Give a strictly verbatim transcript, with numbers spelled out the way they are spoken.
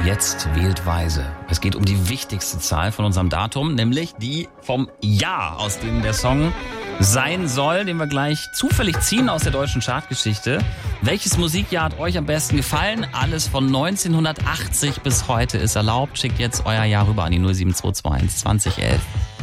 Jetzt wählt weise. Es geht um die wichtigste Zahl von unserem Datum, nämlich die vom Jahr, aus dem der Song sein soll, den wir gleich zufällig ziehen aus der deutschen Chartgeschichte. Welches Musikjahr hat euch am besten gefallen? Alles von neunzehnhundertachtzig bis heute ist erlaubt. Schickt jetzt euer Jahr rüber an die null sieben zwei zwei eins zwanzig elf.